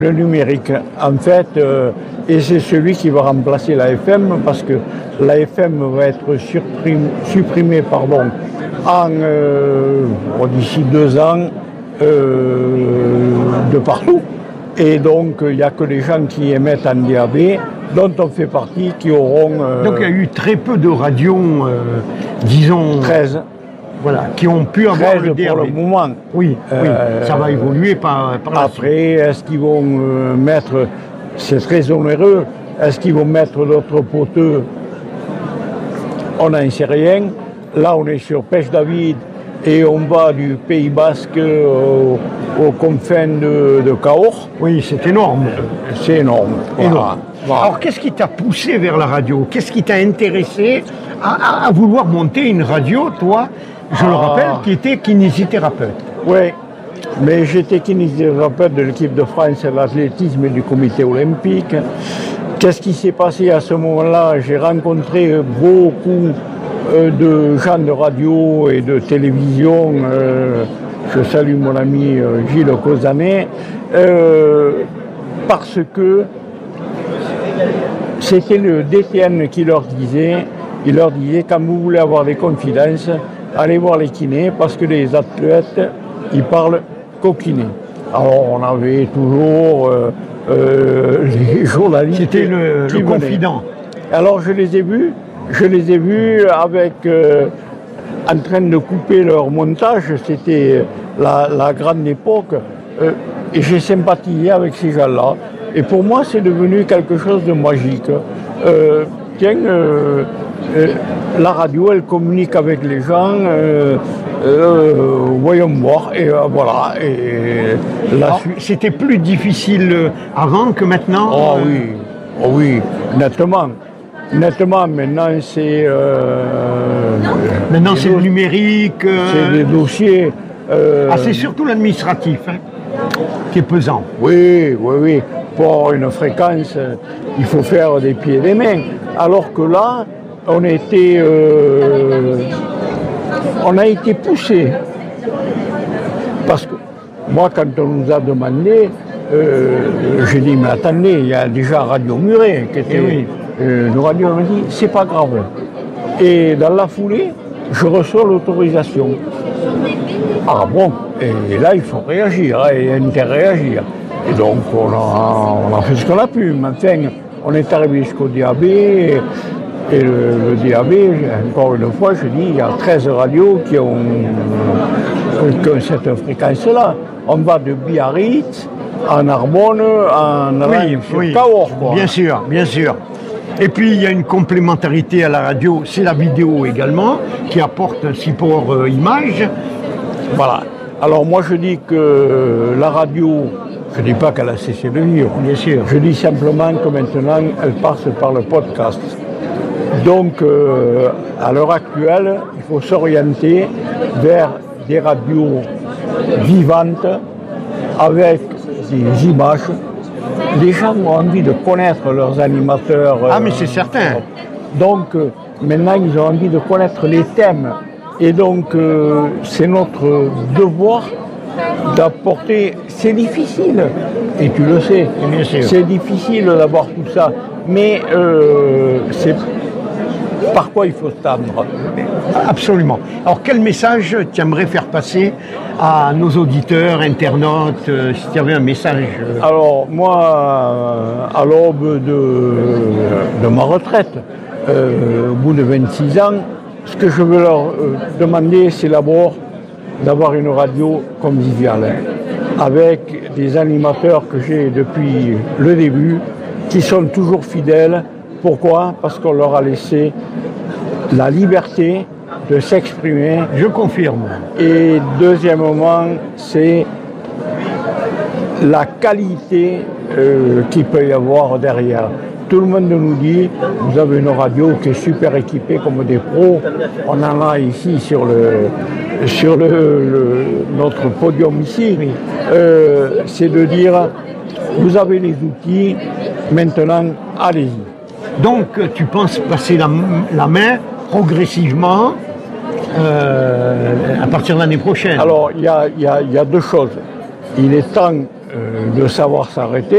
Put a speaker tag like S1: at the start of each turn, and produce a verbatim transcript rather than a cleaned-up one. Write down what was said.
S1: Le numérique, en fait, euh, et c'est celui qui va remplacer la F M, parce que la F M va être supprimée, supprimée pardon, en, euh, d'ici deux ans euh, de partout. Et donc, il n'y a que les gens qui émettent en D A B, dont on fait partie, qui auront... Euh,
S2: donc, il y a eu très peu de radios, euh, disons...
S1: treize.
S2: Voilà, qui ont pu avoir le D A B.
S1: Pour le moment.
S2: Oui,
S1: euh,
S2: oui, ça va évoluer par, par la
S1: Après, est-ce qu'ils vont euh, mettre... C'est très onéreux. Est-ce qu'ils vont mettre d'autres poteux? On n'en sait rien. Là, on est sur Pêche-David et on va du Pays Basque aux, aux confins de, de Cahors.
S2: Oui, c'est énorme.
S1: C'est énorme.
S2: Voilà. Voilà. Alors, qu'est-ce qui t'a poussé vers la radio? Qu'est-ce qui t'a intéressé à, à, à vouloir monter une radio, toi, je ah. le rappelle, qui était kinésithérapeute?
S1: Oui, mais j'étais kinésithérapeute de l'équipe de France de l'athlétisme et du comité olympique. Qu'est-ce qui s'est passé à ce moment-là? J'ai rencontré beaucoup de gens de radio et de télévision. Euh, je salue mon ami Gilles Cosanet, euh, parce que c'était le D T N qui leur disait, il leur disait, quand vous voulez avoir des confidences, allez voir les kinés, parce que les athlètes, ils parlent qu'aux kinés. Alors on avait toujours euh, euh, les journalistes.
S2: C'était le, le confident.
S1: Alors je les ai vus, je les ai vus avec, euh, en train de couper leur montage, c'était la, la grande époque, euh, et j'ai sympathisé avec ces gens-là. Et pour moi, c'est devenu quelque chose de magique. Euh, tiens, euh, euh, la radio, elle communique avec les gens, euh, euh, voyons voir, et euh, voilà. Et
S2: c'était plus difficile avant que maintenant?
S1: Oh oui, oh oui, nettement. Nettement, maintenant c'est... Euh,
S2: maintenant c'est le numérique. Euh...
S1: C'est des dossiers...
S2: Euh... Ah, c'est surtout l'administratif, hein, qui est pesant.
S1: Oui, oui, oui. Pour une fréquence, il faut faire des pieds et des mains. Alors que là, on était, euh, on a été poussé. Parce que moi, quand on nous a demandé, euh, j'ai dit, mais attendez, il y a déjà Radio Muret, qui était oui. euh, une radio, on m'a dit, c'est pas grave. Et dans la foulée, je reçois l'autorisation. Ah bon, et là, il faut réagir, hein, et interréagir. Et donc, on a, on a fait ce qu'on a pu. Enfin, on est arrivé jusqu'au D A B. Et, et le, le D A B, encore une fois, je dis, il y a treize radios qui ont, qui ont cette fréquence-là. On va de Biarritz en Narbonne, en
S2: oui,
S1: sur
S2: oui.
S1: Cahors, quoi.
S2: Bien sûr, bien sûr. Et puis, il y a une complémentarité à la radio, c'est la vidéo également, qui apporte un support euh, image.
S1: Voilà. Alors, moi, je dis que la radio... Je ne dis pas qu'elle a cessé de vivre, bien sûr. Je dis simplement que maintenant, elle passe par le podcast. Donc, euh, à l'heure actuelle, il faut s'orienter vers des radios vivantes, avec des images. Les gens ont envie de connaître leurs animateurs.
S2: Ah, mais c'est certain.
S1: Donc, euh, maintenant, ils ont envie de connaître les thèmes. Et donc, euh, c'est notre devoir d'apporter, c'est difficile, et tu le sais, c'est difficile d'avoir tout ça, mais euh, c'est par quoi il faut se tendre.
S2: Absolument. Alors quel message tu aimerais faire passer à nos auditeurs, internautes, euh, si tu avais un message euh...
S1: Alors moi, à l'aube de, de ma retraite, euh, au bout de vingt-six ans, ce que je veux leur euh, demander, c'est d'abord d'avoir une radio conviviale, avec des animateurs que j'ai depuis le début, qui sont toujours fidèles. Pourquoi? Parce qu'on leur a laissé la liberté de s'exprimer.
S2: Je confirme.
S1: Et deuxièmement, c'est la qualité euh, qu'il peut y avoir derrière. Tout le monde nous dit, vous avez une radio qui est super équipée comme des pros. On en a ici sur, le, sur le, le, notre podium ici. Euh, c'est de dire, vous avez les outils, maintenant, allez-y.
S2: Donc, tu penses passer la, la main progressivement euh, à partir de l'année prochaine?
S1: Alors, il y a, y a, y a deux choses. Il est temps euh, de savoir s'arrêter.